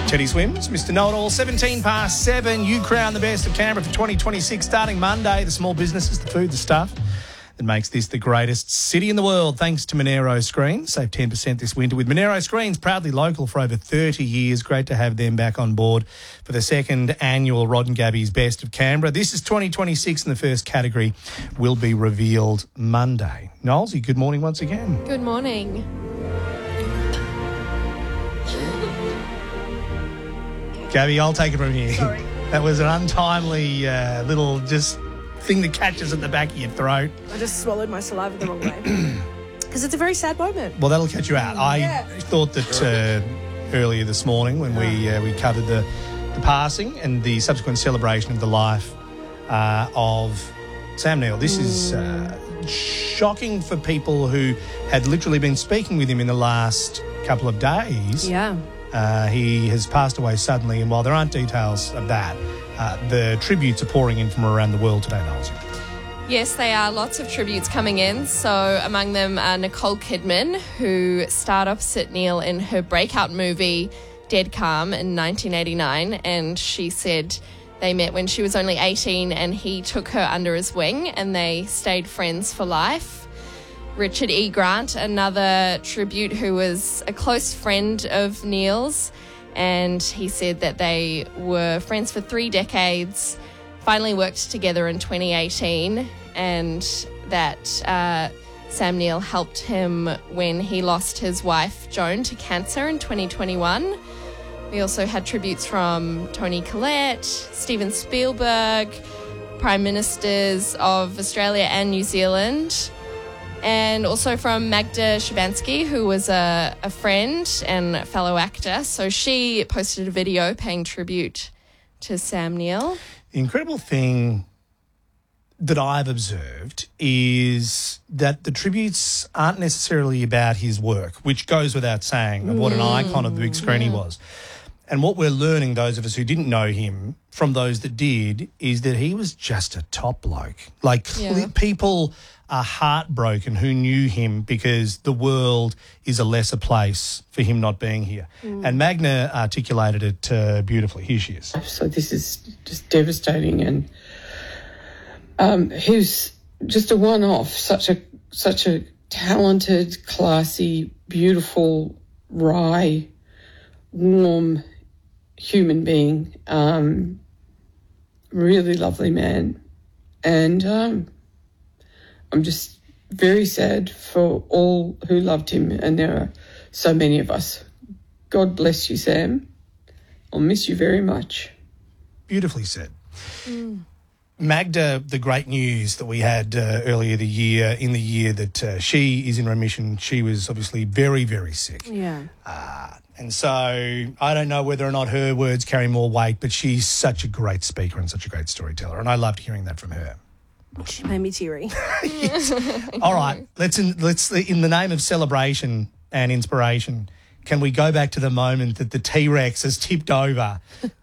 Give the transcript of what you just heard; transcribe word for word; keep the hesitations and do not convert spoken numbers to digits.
Teddy Swims, Mister Know-It-All, seventeen past seven. You crown the best of Canberra for twenty twenty-six, starting Monday. The small businesses, the food, the stuff that makes this the greatest city in the world, thanks to Monero Screens. Save ten percent this winter with Monero Screens, proudly local for over thirty years. Great to have them back on board for the second annual Rod and Gabby's Best of Canberra. This is twenty twenty-six and the first category will be revealed Monday. Nolesy, good morning once again. Good morning. Gabby, I'll take it from here. Sorry. That was an untimely uh, little just thing that catches at the back of your throat. I just swallowed my saliva the wrong way. Because it's a very sad moment. Well, that'll catch you out. I Yeah. thought that uh, earlier this morning when we uh, we covered the, the passing and the subsequent celebration of the life uh, of Sam Neill. This is uh, shocking for people who had literally been speaking with him in the last couple of days. Yeah. Uh, he has passed away suddenly, and while there aren't details of that, uh, the tributes are pouring in from around the world today, Nolesy. Yes, they are. Lots of tributes coming in. So among them are Nicole Kidman, who starred opposite Neil in her breakout movie Dead Calm in nineteen eighty-nine, and she said they met when she was only eighteen and he took her under his wing and they stayed friends for life. Richard E. Grant, another tribute who was a close friend of Neil's, and he said that they were friends for three decades, finally worked together in twenty eighteen, and that uh, Sam Neill helped him when he lost his wife Joan to cancer in twenty twenty-one. We also had tributes from Tony Collette, Steven Spielberg, Prime Ministers of Australia and New Zealand, and also from Magda Szubanski, who was a, a friend and a fellow actor. So she posted a video paying tribute to Sam Neill. The incredible thing that I've observed is that the tributes aren't necessarily about his work, which goes without saying of what an icon of the big screen he was. And what we're learning, those of us who didn't know him, from those that did, is that he was just a top bloke. Like, Yeah. people are heartbroken who knew him because the world is a lesser place for him not being here. And Magna articulated it uh, beautifully. Here she is. So this is just devastating, and um, he was just a one-off. Such a such a talented, classy, beautiful, wry, warm human being. Um, really lovely man, and um, I'm just very sad for all who loved him, and there are so many of us. God bless you, Sam. I'll miss you very much. Beautifully said. Magda, the great news that we had uh, earlier the year, in the year that uh, she is in remission, she was obviously very, very sick. Yeah. Uh, and so I don't know whether or not her words carry more weight, but she's such a great speaker and such a great storyteller, and I loved hearing that from her. She made me teary. Yes. All right, let's in, let's in the name of celebration and inspiration, can we go back to the moment that the T-Rex has tipped over